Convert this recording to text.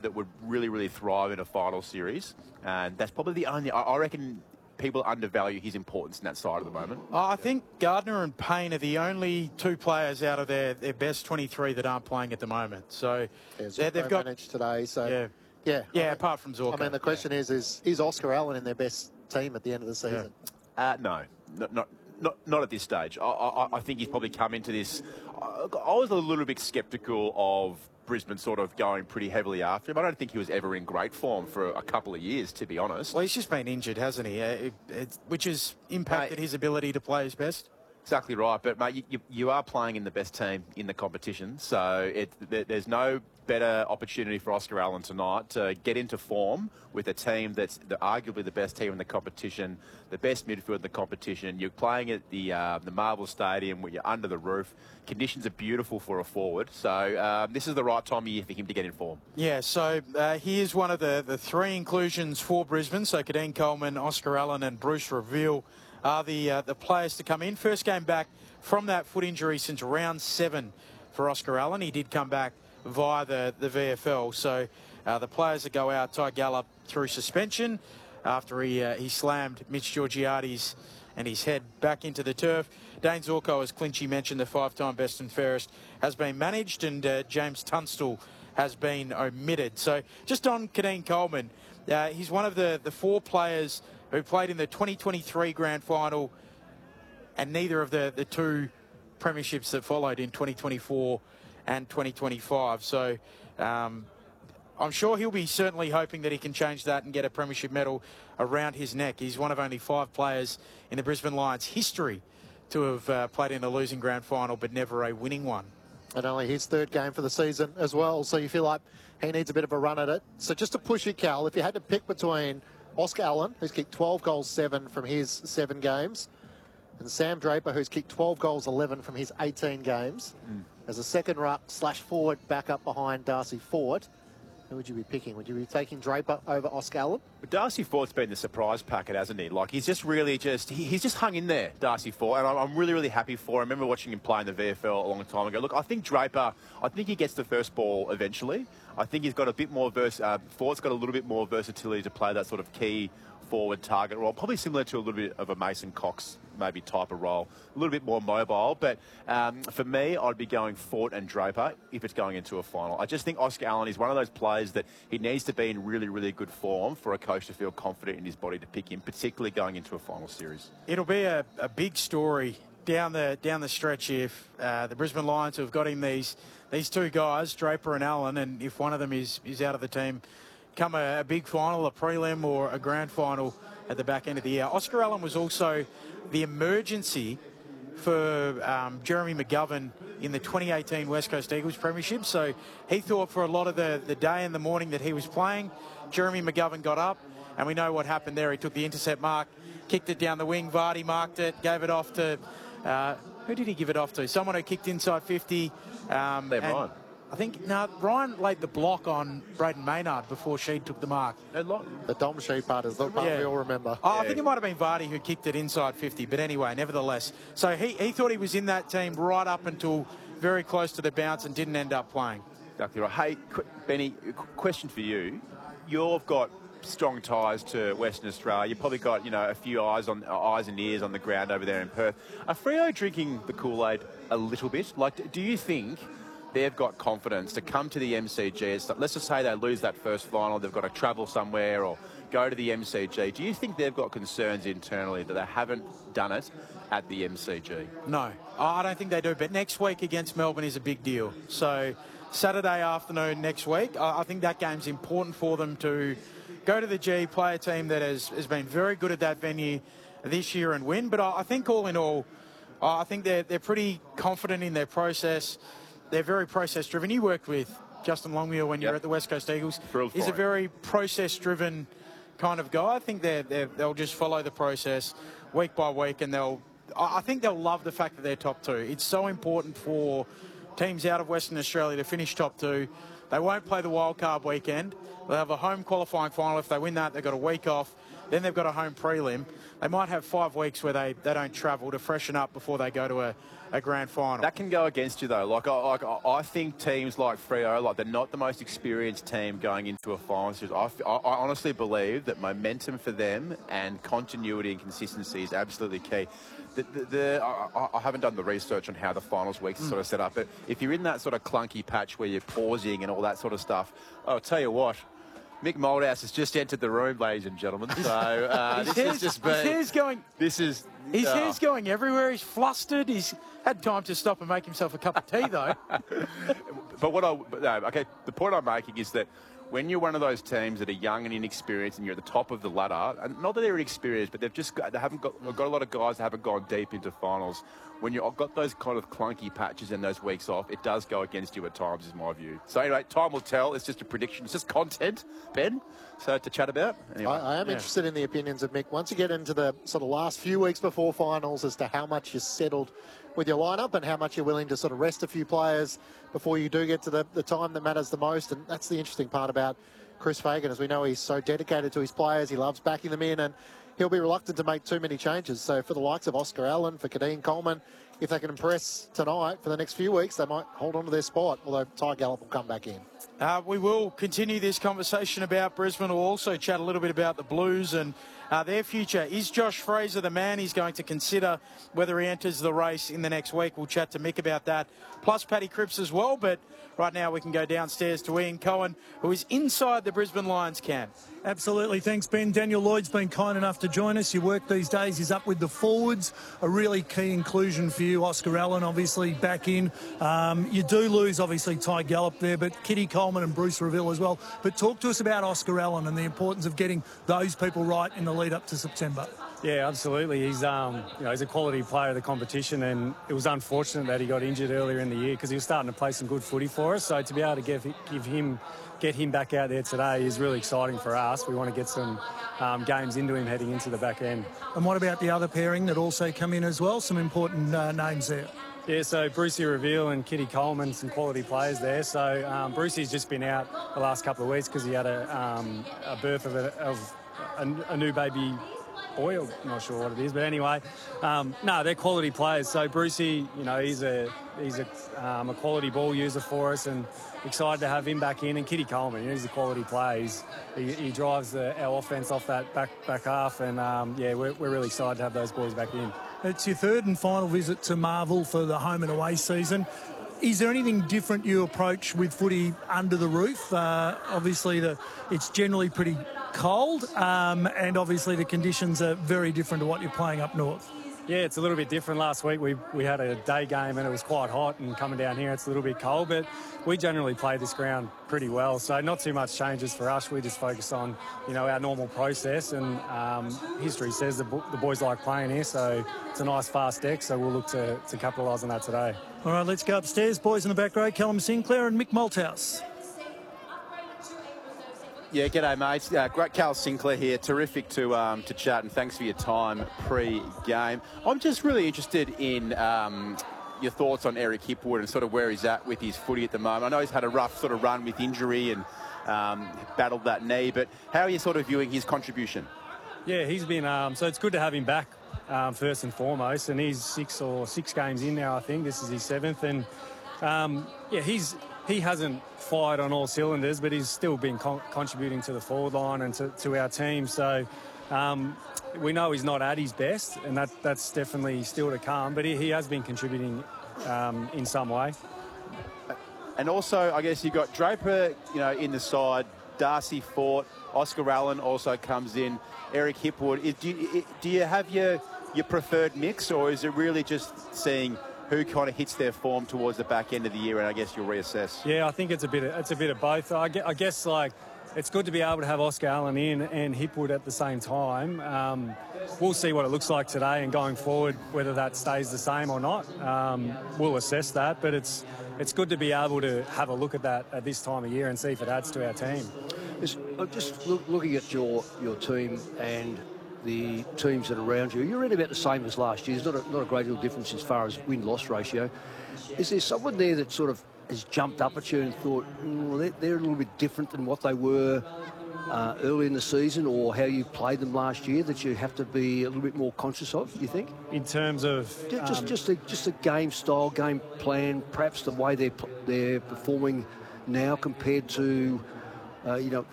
that would really, really thrive in a final series. And that's probably the only, I reckon people undervalue his importance in that side at the moment. I think Gardner and Payne are the only two players out of their best 23 that aren't playing at the moment. So they've got managed today. So yeah. Apart from Zorko. I mean, the question is Oscar Allen in their best team at the end of the season? No, not at this stage. I think he's probably come into this. I was a little bit sceptical of Brisbane sort of going pretty heavily after him. I don't think he was ever in great form for a couple of years, to be honest. Well, he's just been injured, hasn't he? Which has impacted his ability to play his best. Exactly right. But, mate, you are playing in the best team in the competition, so there's no better opportunity for Oscar Allen tonight to get into form with a team that's arguably the best team in the competition, the best midfield in the competition. You're playing at the Marvel Stadium where you're under the roof. Conditions are beautiful for a forward, so this is the right time of year for him to get in form. Yeah, so he is one of the three inclusions for Brisbane. So Kadeem Coleman, Oscar Allen and Bruce Reveal are the players to come in. First game back from that foot injury since round 7 for Oscar Allen. He did come back via the VFL. So the players that go out, Ty Gallup through suspension after he slammed Mitch Georgiades and his head back into the turf. Dane Zorko, as Clinchy mentioned, the 5-time best and fairest, has been managed, and James Tunstall has been omitted. So just on Kadeem Coleman, he's one of the 4 players who played in the 2023 grand final and neither of the 2 premierships that followed in 2024 and 2025. So I'm sure he'll be certainly hoping that he can change that and get a premiership medal around his neck. He's one of only 5 players in the Brisbane Lions history to have played in a losing grand final but never a winning one. And only his 3rd game for the season as well, so you feel like he needs a bit of a run at it. So just to push it, Cal, if you had to pick between Oscar Allen, who's kicked 12 goals, 7 from his 7 games, and Sam Draper, who's kicked 12 goals, 11 from his 18 games, as a second ruck/forward backup behind Darcy Fort, who would you be picking? Would you be taking Draper over Oscar Allen? But Darcy Fort's been the surprise packet, hasn't he? Like, he's just really he's just hung in there, Darcy Fort, and I'm really, really happy for him. I remember watching him play in the VFL a long time ago. Look, I think Draper, I think he gets the first ball eventually. I think he's got a bit more Fort's got a little bit more versatility to play that sort of key forward target role, probably similar to a little bit of a Mason Cox maybe type of role, a little bit more mobile. But for me, I'd be going Fort and Draper if it's going into a final. I just think Oscar Allen is one of those players that he needs to be in really, really good form for a coach to feel confident in his body to pick him, particularly going into a final series. It'll be a big story down the stretch if the Brisbane Lions have got him these 2 guys, Draper and Allen, and if one of them is out of the team, come a big final, a prelim or a grand final at the back end of the year. Oscar Allen was also the emergency for Jeremy McGovern in the 2018 West Coast Eagles Premiership. So he thought for a lot of the day and the morning that he was playing, Jeremy McGovern got up, and we know what happened there. He took the intercept mark, kicked it down the wing, Vardy marked it, gave it off to... who did he give it off to? Someone who kicked inside 50. Ryan. I think, Ryan laid the block on Braden Maynard before Sheed took the mark. The Dom Sheed part is the part we all remember. I think it might have been Vardy who kicked it inside 50, but anyway, nevertheless. So he thought he was in that team right up until very close to the bounce and didn't end up playing. Exactly right. Hey, Benny, question for you. You've got strong ties to Western Australia. You've probably got, a few eyes and ears on the ground over there in Perth. Are Freo drinking the Kool-Aid a little bit? Like, do you think they've got confidence to come to the MCG? Let's just say they lose that first final, they've got to travel somewhere or go to the MCG. Do you think they've got concerns internally that they haven't done it at the MCG? No, I don't think they do. But next week against Melbourne is a big deal. So Saturday afternoon next week, I think that game's important for them to go to the G, play a team that has been very good at that venue this year and win. But I think all in all, I think they're pretty confident in their process. They're very process-driven. You worked with Justin Longmuir when you were at the West Coast Eagles. He's a very process-driven kind of guy. I think they'll just follow the process week by week, and I think they'll love the fact that they're top 2. It's so important for teams out of Western Australia to finish top 2. They won't play the wildcard weekend. They'll have a home qualifying final. If they win that, they've got a week off. Then they've got a home prelim. They might have 5 weeks where they don't travel to freshen up before they go to a a grand final. That can go against you, though. I think teams like Freo, they're not the most experienced team going into a final series. I honestly believe that momentum for them and continuity and consistency is absolutely key. I haven't done the research on how the finals weeks are sort of set up, but if you're in that sort of clunky patch where you're pausing and all that sort of stuff, I'll tell you what, Mick Moldhouse has just entered the room, ladies and gentlemen. So this has just been... His hair's going... This is... His hair's going everywhere. He's flustered. He's had time to stop and make himself a cup of tea, though. The point I'm making is that when you're one of those teams that are young and inexperienced and you're at the top of the ladder, and not that they're inexperienced, but they haven't got a lot of guys that haven't gone deep into finals. When you've got those kind of clunky patches and those weeks off, it does go against you at times, is my view. So anyway, time will tell. It's just a prediction. It's just content, Ben, so to chat about. Anyway, I am interested in the opinions of Mick. Once you get into the sort of last few weeks before finals as to how much you're settled with your lineup and how much you're willing to sort of rest a few players before you do get to the time that matters the most. And that's the interesting part about Chris Fagan. As we know, he's so dedicated to his players. He loves backing them in, and he'll be reluctant to make too many changes. So for the likes of Oscar Allen, for Kadeen Coleman, if they can impress tonight for the next few weeks, they might hold on to their spot, although Ty Gallop will come back in. We will continue this conversation about Brisbane. We'll also chat a little bit about the Blues and their future. Is Josh Fraser the man? He's going to consider whether he enters the race in the next week. We'll chat to Mick about that, plus Paddy Cripps as well. But right now we can go downstairs to Ian Cohen, who is inside the Brisbane Lions camp. Absolutely. Thanks, Ben. Daniel Lloyd's been kind enough to join us. Your work these days is up with the forwards. A really key inclusion for you. Oscar Allen, obviously, back in. You do lose, obviously, Ty Gallop there, but Kitty Coleman and Bruce Reville as well. But talk to us about Oscar Allen and the importance of getting those people right in the lead up to September. Yeah, absolutely. He's he's a quality player of the competition, and it was unfortunate that he got injured earlier in the year because he was starting to play some good footy for us. So to be able to get him back out there today is really exciting for us. We want to get some games into him heading into the back end. And what about the other pairing that also come in as well? Some important names there. Yeah, so Brucey Reville and Kitty Coleman, some quality players there. So Brucey's just been out the last couple of weeks because he had a birth of a new baby boy. I'm not sure what it is, but anyway, no, they're quality players. So Brucey, he's a quality ball user for us, and excited to have him back in. And Kitty Coleman, he's a quality player. He drives our offence off that back half, and we're really excited to have those boys back in. It's your third and final visit to Marvel for the home and away season. Is there anything different you approach with footy under the roof? Obviously, it's generally pretty cold, and obviously the conditions are very different to what you're playing up north. Yeah, it's a little bit different. Last week we had a day game and it was quite hot, and coming down here it's a little bit cold, but we generally play this ground pretty well, so not too much changes for us. We just focus on our normal process, and history says the boys like playing here, so it's a nice fast deck, so we'll look to capitalise on that today. All right, let's go upstairs. Boys in the back row, Callum Sinclair and Mick Malthouse. Yeah, g'day, mates. Great, Cal Sinclair here. Terrific to chat, and thanks for your time pre-game. I'm just really interested in your thoughts on Eric Hipwood and sort of where he's at with his footy at the moment. I know he's had a rough sort of run with injury and battled that knee, but how are you sort of viewing his contribution? Yeah, he's been... so it's good to have him back, first and foremost, and he's six games in now, I think. This is his 7th, and he hasn't fired on all cylinders, but he's still been contributing to the forward line and to our team. So we know he's not at his best, and that's definitely still to come, but he has been contributing in some way. And also, I guess you've got Draper, in the side, Darcy Fort, Oscar Allen also comes in, Eric Hipwood. Do you have your preferred mix, or is it really just seeing who kind of hits their form towards the back end of the year, and I guess you'll reassess? Yeah, I think it's a bit of both. I guess it's good to be able to have Oscar Allen in and Hipwood at the same time. We'll see what it looks like today and going forward, whether that stays the same or not. We'll assess that, but it's good to be able to have a look at that at this time of year and see if it adds to our team. Just looking at your team and the teams that are around you, you're really about the same as last year. There's not a great deal difference as far as win-loss ratio. Is there someone there that sort of has jumped up at you and thought, they're a little bit different than what they were early in the season, or how you played them last year, that you have to be a little bit more conscious of, do you think? In terms of Just a game style, game plan, perhaps the way they're performing now compared to the